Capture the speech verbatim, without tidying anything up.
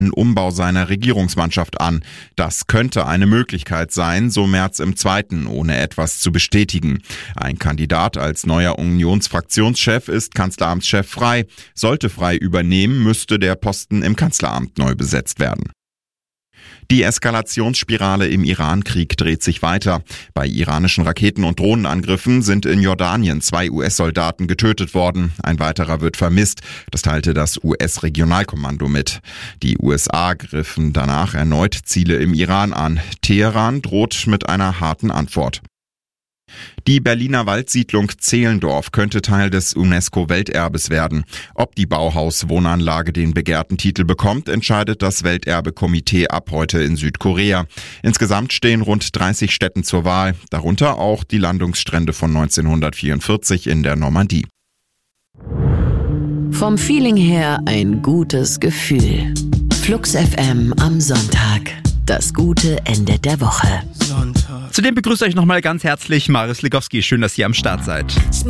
Umbau seiner Regierungsmannschaft an. Das könnte eine Möglichkeit sein, so Merz im Zweiten, ohne etwas zu bestätigen. Ein Kandidat als neuer Unionsfraktionschef ist Kanzleramtschef Frey. Sollte Frey übernehmen, müsste der Posten im Kanzleramt neu besetzt werden. Die Eskalationsspirale im Iran-Krieg dreht sich weiter. Bei iranischen Raketen- und Drohnenangriffen sind in Jordanien zwei U S-Soldaten getötet worden. Ein weiterer wird vermisst. Das teilte das U S-Regionalkommando mit. Die U S A griffen danach erneut Ziele im Iran an. Teheran droht mit einer harten Antwort. Die Berliner Waldsiedlung Zehlendorf könnte Teil des UNESCO-Welterbes werden. Ob die Bauhaus-Wohnanlage den begehrten Titel bekommt, entscheidet das Welterbe-Komitee ab heute in Südkorea. Insgesamt stehen rund dreißig Stätten zur Wahl, darunter auch die Landungsstrände von neunzehnhundertvierundvierzig in der Normandie. Vom Feeling her ein gutes Gefühl. Flux F M am Sonntag. Das gute Ende der Woche. Sonntag. Zudem begrüßt euch nochmal ganz herzlich Marius Ligowski. Schön, dass ihr am Start seid.